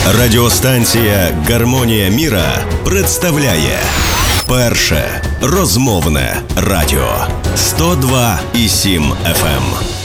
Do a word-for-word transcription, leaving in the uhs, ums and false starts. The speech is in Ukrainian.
Радіостанція «Гармонія міра» представляє перше розмовне радіо сто два і сім еф ем.